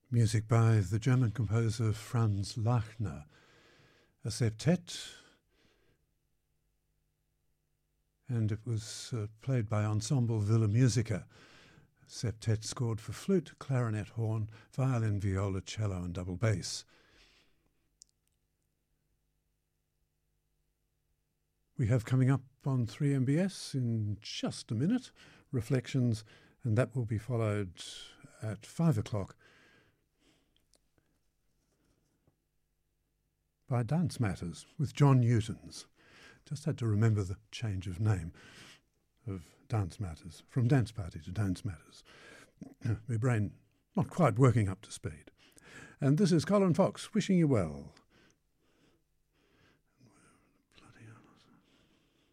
Music by the German composer Franz Lachner. A septet, and it was played by Ensemble Villa Musica. Septet scored for flute, clarinet, horn, violin, viola, cello and double bass. We have coming up on 3MBS in just a minute, Reflections, and that will be followed at 5 o'clock by Dance Matters with John Newtons. Just had to remember the change of name of Dance Matters, from Dance Party to Dance Matters. My brain not quite working up to speed. And this is Colin Fox wishing you well.